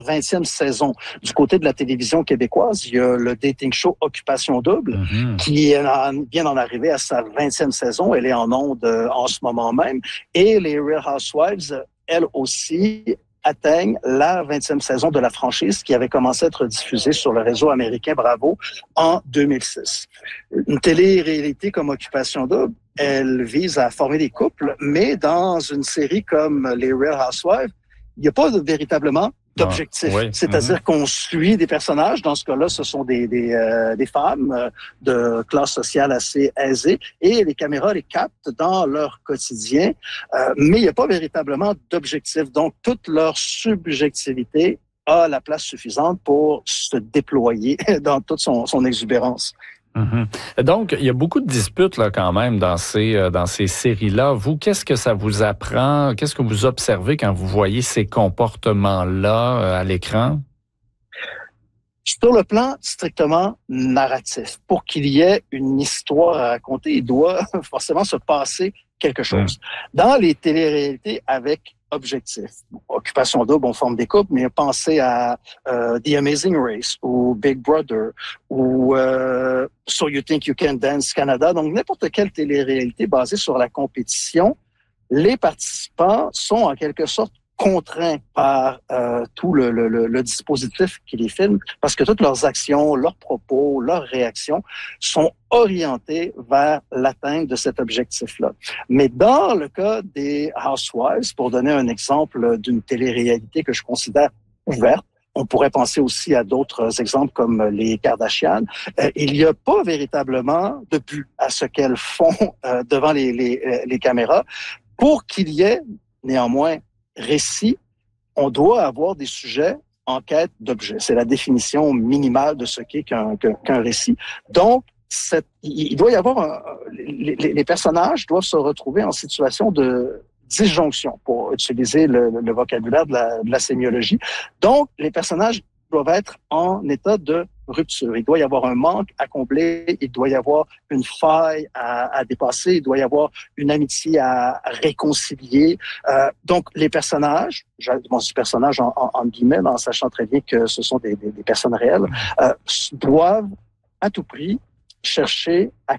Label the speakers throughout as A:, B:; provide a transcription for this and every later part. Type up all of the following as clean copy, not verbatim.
A: 20e saison. Du côté de la télévision québécoise, il y a le dating show Occupation Double, qui vient d'en arriver à sa 20e saison. Elle est en ondes en ce moment même. Et les Real Housewives, elles aussi, atteignent la 20e saison de la franchise qui avait commencé à être diffusée sur le réseau américain Bravo en 2006. Une télé-réalité comme Occupation Double, elle vise à former des couples, mais dans une série comme les Real Housewives, il n'y a pas véritablement d'objectif.
B: Oui.
A: C'est-à-dire qu'on suit des personnages. Dans ce cas-là, ce sont des femmes de classe sociale assez aisée et les caméras les captent dans leur quotidien. Mais il n'y a pas véritablement d'objectif. Donc, toute leur subjectivité a la place suffisante pour se déployer dans toute son exubérance.
B: Donc, il y a beaucoup de disputes là quand même dans ces séries-là. Vous, qu'est-ce que ça vous apprend? Qu'est-ce que vous observez quand vous voyez ces comportements-là à l'écran?
A: Sur le plan strictement narratif, pour qu'il y ait une histoire à raconter, il doit forcément se passer quelque chose. Dans les téléréalités avec objectif, Occupation Double, on forme des couples, mais pensez à The Amazing Race ou Big Brother ou So You Think You Can Dance Canada. Donc, n'importe quelle téléréalité basée sur la compétition, les participants sont en quelque sorte contraints par tout le dispositif qui les filme, parce que toutes leurs actions, leurs propos, leurs réactions sont orientées vers l'atteinte de cet objectif-là. Mais dans le cas des Housewives, pour donner un exemple d'une télé-réalité que je considère ouverte, on pourrait penser aussi à d'autres exemples comme les Kardashian. Il n'y a pas véritablement de but à ce qu'elles font devant les caméras. Pour qu'il y ait néanmoins récit, on doit avoir des sujets en quête d'objets. C'est la définition minimale de ce qu'est qu'un récit. Donc, il doit y avoir les personnages doivent se retrouver en situation de disjonction, pour utiliser le vocabulaire de la sémiologie. Donc, les personnages doivent être en état de rupture. Il doit y avoir un manque à combler, il doit y avoir une faille à dépasser, il doit y avoir une amitié à réconcilier. Donc, les personnages, je dis personnages en guillemets, en sachant très bien que ce sont des personnes réelles, doivent à tout prix chercher à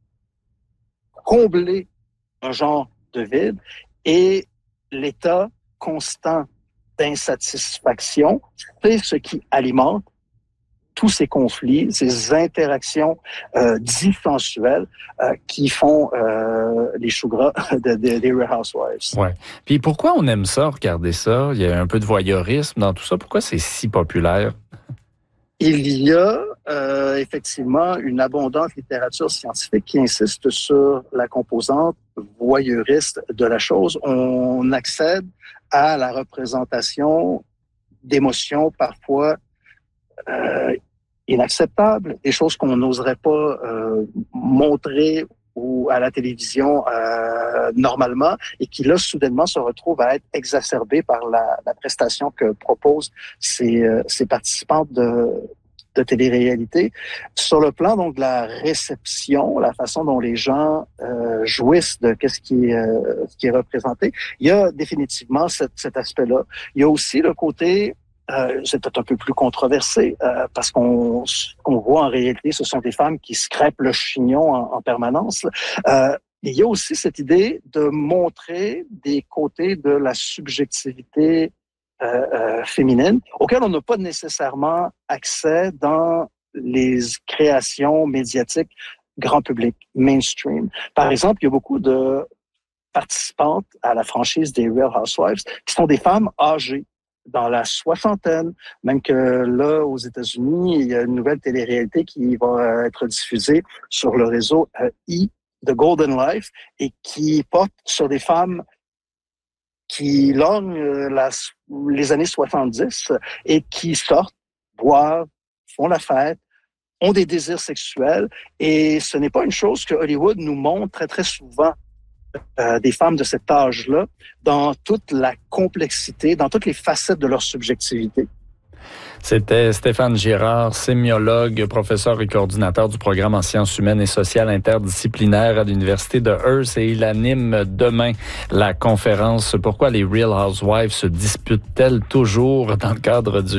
A: combler un genre de vide et l'état constant d'insatisfaction, c'est ce qui alimente tous ces conflits, ces interactions dissensuelles qui font les choux gras des Real Housewives.
B: Ouais. Puis pourquoi on aime ça, regarder ça? Il y a un peu de voyeurisme dans tout ça. Pourquoi c'est si populaire?
A: Il y a effectivement une abondante littérature scientifique qui insiste sur la composante voyeuriste de la chose. On accède à la représentation d'émotions parfois inacceptables, des choses qu'on n'oserait pas montrer ou à la télévision normalement et qui là soudainement se retrouvent à être exacerbées par la prestation que proposent ces participantes de télé-réalité. Sur le plan donc de la réception, la façon dont les gens jouissent de ce qui est représenté, il y a définitivement cet aspect-là. Il y a aussi le côté c'est peut-être un peu plus controversé parce qu'on voit en réalité, ce sont des femmes qui se crêpent le chignon en permanence. Il y a aussi cette idée de montrer des côtés de la subjectivité féminine auxquelles on n'a pas nécessairement accès dans les créations médiatiques grand public, mainstream. Par exemple, il y a beaucoup de participantes à la franchise des Real Housewives qui sont des femmes âgées, dans la soixantaine, même que là, aux États-Unis, il y a une nouvelle télé-réalité qui va être diffusée sur le réseau The Golden Life, et qui porte sur des femmes qui lorgnent les années 70 et qui sortent, boivent, font la fête, ont des désirs sexuels, et ce n'est pas une chose que Hollywood nous montre très, très souvent. Des femmes de cet âge-là, dans toute la complexité, dans toutes les facettes de leur subjectivité.
B: C'était Stéphane Girard, sémiologue, professeur et coordinateur du programme en sciences humaines et sociales interdisciplinaires à l'Université de Hearst, et il anime demain la conférence « Pourquoi les Real Housewives se disputent-elles toujours » dans le cadre du